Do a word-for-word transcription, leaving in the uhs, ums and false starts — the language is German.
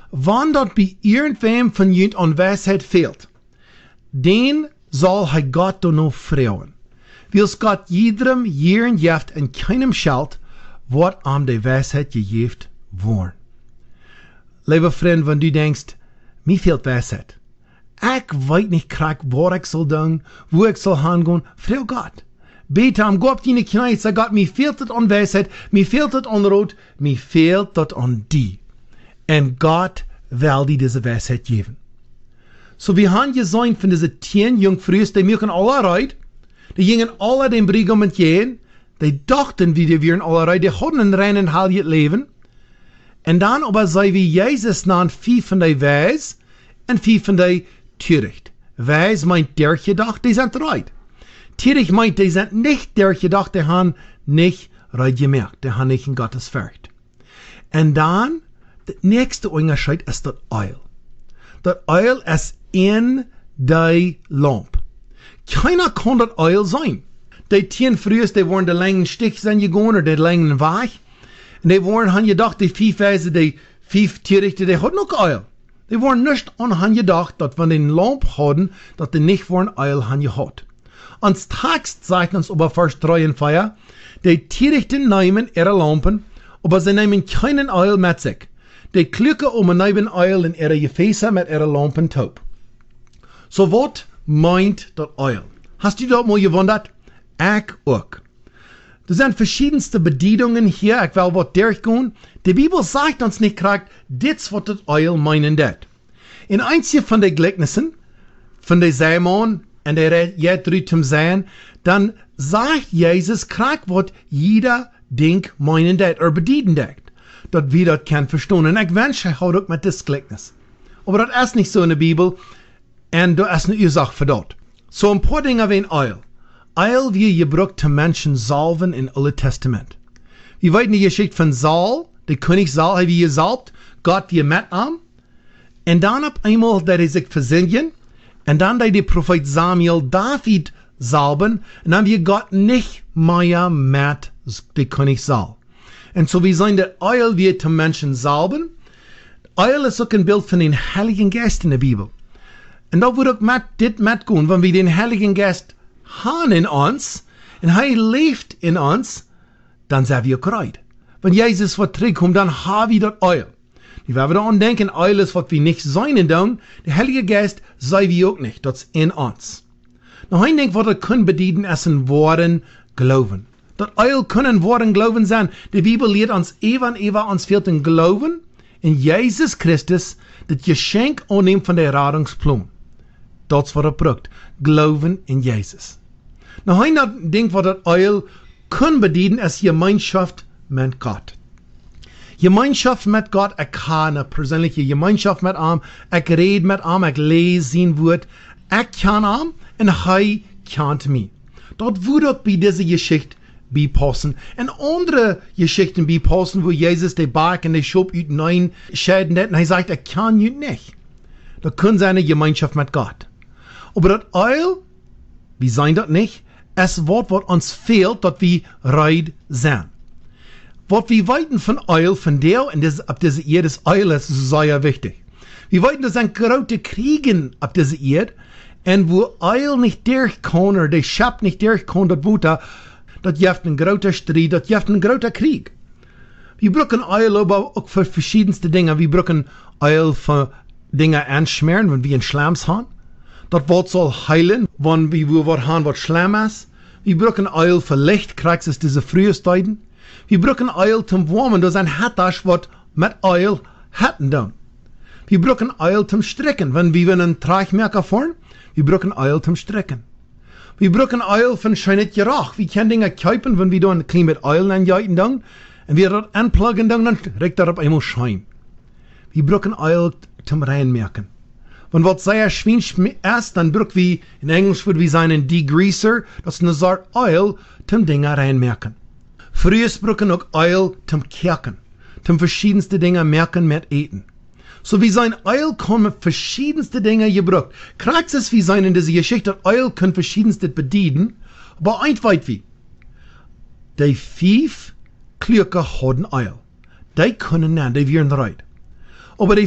wann dort bei irgendwem von jünt an Weisheit fehlt, den soll hij Gott doch noch fragen. Wils Gott jedem jeren jeft en keinem schalt, wat am de Weisheit gejeft worden. Lieve vriend, wenn du denkst, mir fehlt Weisheit. Ik weet nicht krak wat ik soll doen, wo ik soll hingehen, frau Gott. Bete am Gott in die Knie, sag Gott, mir fehlt het an Weisheit, mir fehlt het an Rot, mir fehlt het an die. En Gott will dir diese Weisheit geben. So wir haben gesehen von diese zehn Jungfrüs, die mögen alle reit, die gingen alle den Brigam entgegen, die dachten, wie die wären alle reit, die hatten ein reinen heiliges Leben. En dan aber sei wie Jesus nan vier von die Weis en vier von die töricht. Weis meint der gedacht, die sind reit. Töricht meint, die sind nicht der gedacht, die haben nicht reit gemerkt, die haben nicht in Gottes Furcht. En dan, der nächste Unterschied ist das Eil. Das Eil ist in die Lamp. Keiner kann das Eil sein. Die tien frühers, die waren die langen Stich sind gegangen, oder die langen Weg. Und die waren, haben gedacht, die vier Weise, die vier Törichte, die hatten noch Eil. Die waren nicht an haben gedacht, dass wenn die eine Lamp hatten, dass die nicht waren Eil haben gehabt. Ans Text sagt uns über Vers drei und vier, die Törichten nehmen ihre Lampen, aber sie nehmen keinen Eil mit sich. Die klicken um ein neben Eil in ihre Gefäße mit ihrer Lampen taub. So was meint das Eil? Hast du das mal gewundert? Ich auch. Da sind verschiedenste Bedienungen hier, ich will was durchgehen. Die Bibel sagt uns nicht korrekt, das was das Eil meinen det. In einzigen von den Gleichnissen, von den Sämann, und der jetzt drüben zum Sein, dann sagt Jesus korrekt, was jeder Ding meinen det, oder bedienen det. Dat wir das können verstehen. Und ich wünsche, ich auch mit das Gleichnis. Aber das ist nicht so in der Bibel, und da ist eine Ursache für das. So ein paar Dinge wie ein Eil. Eil wie gebraucht zum Menschen salven im Alten Testament. Wir wissen die Geschichte von Saul, der König Saul, wie gesalbt, Gott wie mit ihm. Und dann auf einmal, der er sich versingen, und dann der Prophet Samuel David salben, und dann wir Gott nicht mehr mit dem König Saul. Und so wie sein der Eil wird zum Menschen salben. Eil ist auch ein Bild von den Heiligen Geist in der Bibel. Und da würde auch mit, dit mitgehen, wenn wir den Heiligen Geist haben in uns, und er lebt in uns, dann sind wir bereit. Wenn Jesus zurückkommt, dann haben wir das Eil. Die werden daran denken, Eil ist, was wir nicht sein dürfen. Der Heilige Geist sei wir auch nicht, das ist in uns. Noch ein Ding, was wir können bedienen, ist in Worten Glauben. Das Eil können Worten Glauben sein. Die Bibel lehrt uns, Eva und Eva, uns fehlt ein Glauben in Jesus Christus, das Geschenk annehmen von der Radungsplan. Das was er braucht. Glauben in Jesus. Noch ein Ding, was das Eil können bedienen, ist Gemeinschaft mit Gott. Gemeinschaft mit Gott, ich kann eine persönliche Gemeinschaft mit ihm, ich rede mit ihm, ich lese sein Wort, ich kann ihm und er kennt mich. Dort würde auch bei dieser Geschichte beipassen. Und andere Geschichten beipassen, wo Jesus den Berg und den Schub hinein schäden hat und er sagt, er kann ihn nicht. Da können sie eine Gemeinschaft mit Gott. Aber das Eil, wir sein das nicht, es wird, was uns fehlt, dass wir reid sind. Was wir weiten von Eil, von der und das, ab dieser Erde, das Eil ist sehr wichtig. Wir weiten, das sind große Kriegen ab dieser Erde, und wo Eil nicht durchkommt, oder der Schab nicht durchkommt, das Wutter, das gibt ein großer Streit, das gibt ein großer Krieg. Wir brauchen Eil aber auch für verschiedenste Dinge. Wir brauchen Eil für Dinge anschmieren, wenn wir ein Schlamms haben. Das Wort soll heilen, wenn wir was haben, was Schlamm ist. Wir brauchen Eil für Licht, kriegst es diese Frühesteiten. Wir brauchen Eil zum Wärmen, das ist ein Hattasch, was mit Eil hatten dann. Wir brauchen Eil zum Stricken, wenn wir einen Treichmerker fahren. Wir brauchen Eil zum Stricken. Wir brauchen Eil von schönet Gerach. Wir können Dinge kaufen, wenn wir da ein klein mit Eil anjeiten dann. Und wir das anpluggen dann, dann regt er auf einmal Schein. Wir brauchen Eil zum Reinmerken. Wenn was sehr schwinsch ist, dann brauchen wir, in Englisch würde wir sagen, ein Degreaser, das ist eine Sorte Eil zum Dinge reinmerken. Früher brauchen auch Eil zum Kerken, zum verschiedenste Dinge merken mit Eten. So wie sein Eil kann mit verschiedenste Dinge gebraucht. Kriegst es wie sein in dieser Geschichte, Eil kann verschiedenste bedienen, aber ein weit wie. Die fünf Klöcke haben Eil. Die können nicht, die werden reit. Aber die